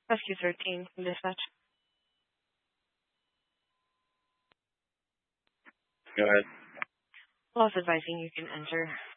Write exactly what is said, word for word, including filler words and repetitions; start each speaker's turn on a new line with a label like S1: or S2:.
S1: Rescue thirteen, dispatch.
S2: Go ahead.
S1: Loss advising you can enter.